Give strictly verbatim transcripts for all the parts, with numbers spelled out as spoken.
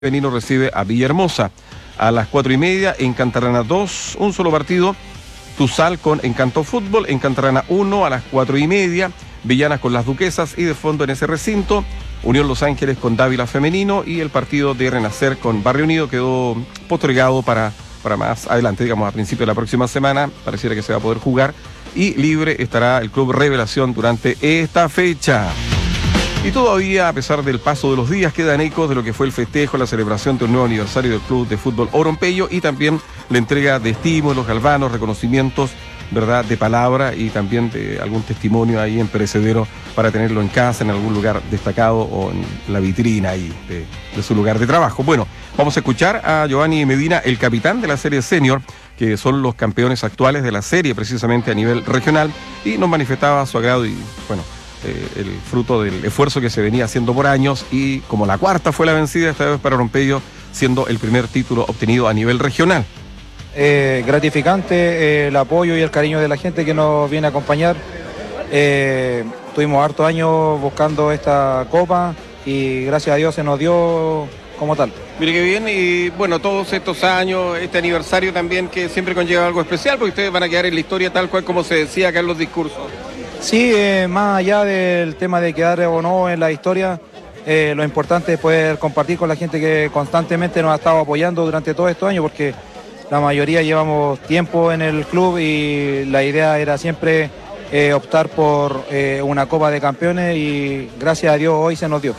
Femenino recibe a Villahermosa. A las cuatro y media, Encantarana dos, un solo partido. Tuzal con Encanto Fútbol, Encantarana uno a las cuatro y media. Villanas con las Duquesas y de fondo en ese recinto, Unión Los Ángeles con Dávila Femenino y el partido de Renacer con Barrio Unido quedó postergado para, para más adelante, digamos a principios de la próxima semana. Pareciera que se va a poder jugar y libre estará el Club Revelación durante esta fecha. Y todavía, a pesar del paso de los días, quedan ecos de lo que fue el festejo, la celebración de un nuevo aniversario del Club de Fútbol Oronpello y también la entrega de estímulos, galvanos, reconocimientos, ¿verdad?, de palabra y también de algún testimonio ahí en perecedero para tenerlo en casa, en algún lugar destacado o en la vitrina ahí de, de su lugar de trabajo. Bueno, vamos a escuchar a Giovanni Medina, el capitán de la serie senior, que son los campeones actuales de la serie precisamente a nivel regional, y nos manifestaba su agrado y, bueno, Eh, el fruto del esfuerzo que se venía haciendo por años y como la cuarta fue la vencida esta vez para Oronpello, siendo el primer título obtenido a nivel regional. Eh, gratificante eh, el apoyo y el cariño de la gente que nos viene a acompañar. Eh, tuvimos hartos años buscando esta copa y gracias a Dios se nos dio como tal. Mire que bien, y bueno, todos estos años, este aniversario también que siempre conlleva algo especial, porque ustedes van a quedar en la historia tal cual como se decía acá en los discursos. Sí, eh, más allá del tema de quedar o no en la historia, eh, lo importante es poder compartir con la gente que constantemente nos ha estado apoyando durante todos estos años, porque la mayoría llevamos tiempo en el club y la idea era siempre eh, optar por eh, una Copa de Campeones y gracias a Dios hoy se nos dio.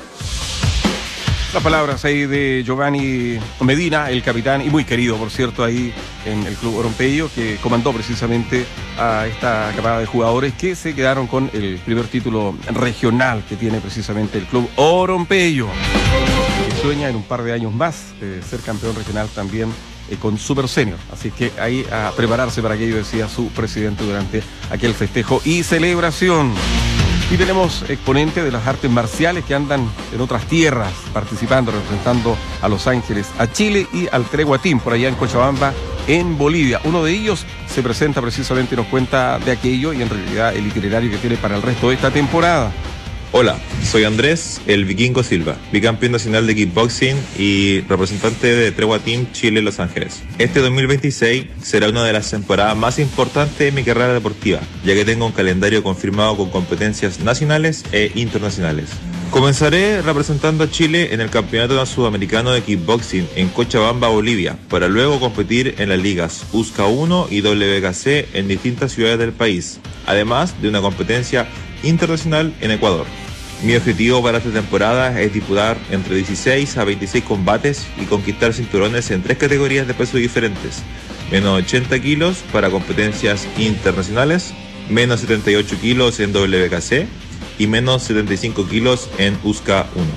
Las palabras ahí de Giovanni Medina, el capitán, y muy querido, por cierto, ahí en el Club Oronpello, que comandó precisamente a esta camada de jugadores que se quedaron con el primer título regional que tiene precisamente el Club Oronpello, que sueña en un par de años más eh, ser campeón regional también eh, con Super Senior. Así que ahí a prepararse para aquello, decía su presidente durante aquel festejo y celebración. Y tenemos exponentes de las artes marciales que andan en otras tierras participando, representando a Los Ángeles, a Chile y al Tregua Team por allá en Cochabamba, en Bolivia. Uno de ellos se presenta precisamente y nos cuenta de aquello y en realidad el itinerario que tiene para el resto de esta temporada. Hola, soy Andrés, el Vikingo Silva, bicampeón nacional de kickboxing y representante de Tregua Team Chile Los Ángeles. Este dos mil veintiséis será una de las temporadas más importantes de mi carrera deportiva, ya que tengo un calendario confirmado con competencias nacionales e internacionales. Comenzaré representando a Chile en el Campeonato Sudamericano de Kickboxing en Cochabamba, Bolivia, para luego competir en las ligas U S C A uno y W K C en distintas ciudades del país, además de una competencia internacional en Ecuador. Mi objetivo para esta temporada es disputar entre dieciséis a veintiséis combates y conquistar cinturones en tres categorías de peso diferentes: menos ochenta kilos para competencias internacionales, menos setenta y ocho kilos en W K C y menos setenta y cinco kilos en U S C A uno.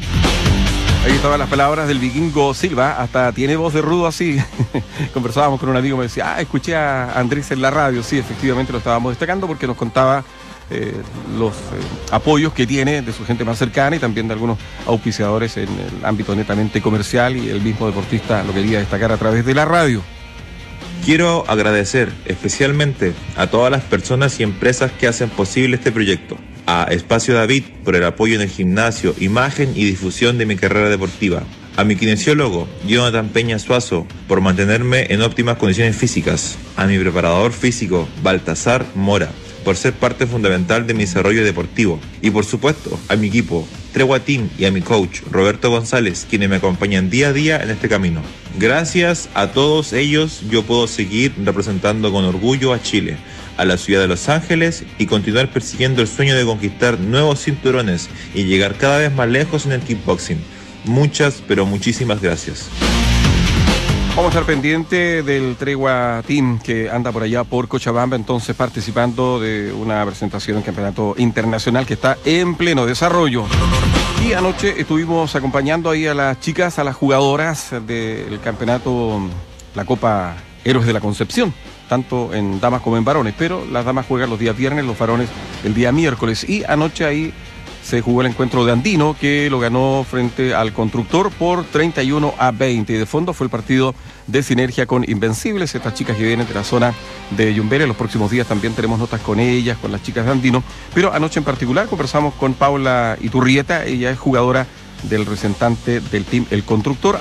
Ahí estaban las palabras del Vikingo Silva, hasta tiene voz de rudo así. Conversábamos con un amigo, me decía, ah, escuché a Andrés en la radio. Sí, efectivamente lo estábamos destacando porque nos contaba eh, los eh, apoyos que tiene de su gente más cercana y también de algunos auspiciadores en el ámbito netamente comercial, y el mismo deportista lo quería destacar a través de la radio. Quiero agradecer especialmente a todas las personas y empresas que hacen posible este proyecto. A Espacio David por el apoyo en el gimnasio, imagen y difusión de mi carrera deportiva. A mi kinesiólogo, Jonathan Peña Suazo, por mantenerme en óptimas condiciones físicas. A mi preparador físico, Baltasar Mora, por ser parte fundamental de mi desarrollo deportivo. Y por supuesto, a mi equipo, Tregua Team, y a mi coach, Roberto González, quienes me acompañan día a día en este camino. Gracias a todos ellos, yo puedo seguir representando con orgullo a Chile, a la ciudad de Los Ángeles, y continuar persiguiendo el sueño de conquistar nuevos cinturones y llegar cada vez más lejos en el kickboxing. Muchas, pero muchísimas gracias. Vamos a estar pendiente del Tregua Team que anda por allá por Cochabamba, entonces participando de una presentación en campeonato internacional que está en pleno desarrollo. Y anoche estuvimos acompañando ahí a las chicas, a las jugadoras del campeonato, la Copa Héroes de la Concepción, tanto en damas como en varones, pero las damas juegan los días viernes, los varones el día miércoles. Y anoche ahí se jugó el encuentro de Andino, que lo ganó frente al Constructor por treinta y uno a veinte. Y de fondo fue el partido de Sinergia con Invencibles, estas chicas que vienen de la zona de Yumbere. Los próximos días también tenemos notas con ellas, con las chicas de Andino. Pero anoche en particular conversamos con Paula Iturrieta, ella es jugadora del representante del team El Constructor.